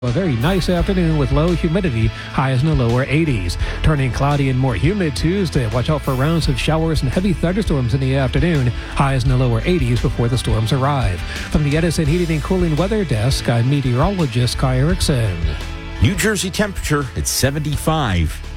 A very nice afternoon with low humidity, highs in the lower 80s. Turning cloudy and more humid Tuesday. Watch out for rounds of showers and heavy thunderstorms in the afternoon, highs in the lower 80s before the storms arrive. From the Edison Heating and Cooling Weather Desk, I'm meteorologist Kai Erickson. New Jersey temperature at 75.